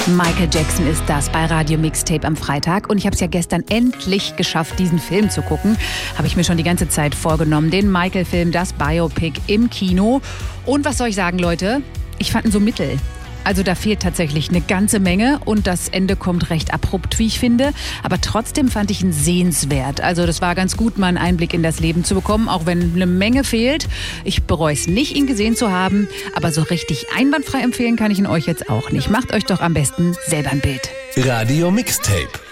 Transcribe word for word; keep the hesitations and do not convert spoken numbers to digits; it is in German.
Michael Jackson ist das bei Radio Mixtape am Freitag. Und ich habe es ja gestern endlich geschafft, diesen Film zu gucken. Habe ich mir schon die ganze Zeit vorgenommen. Den Michael-Film, das Biopic im Kino. Und was soll ich sagen, Leute? Ich fand ihn so mittel. Also da fehlt tatsächlich eine ganze Menge und das Ende kommt recht abrupt, wie ich finde. Aber trotzdem fand ich ihn sehenswert. Also das war ganz gut, mal einen Einblick in das Leben zu bekommen, auch wenn eine Menge fehlt. Ich bereue es nicht, ihn gesehen zu haben, aber so richtig einwandfrei empfehlen kann ich ihn euch jetzt auch nicht. Macht euch doch am besten selber ein Bild. Radio Mixtape.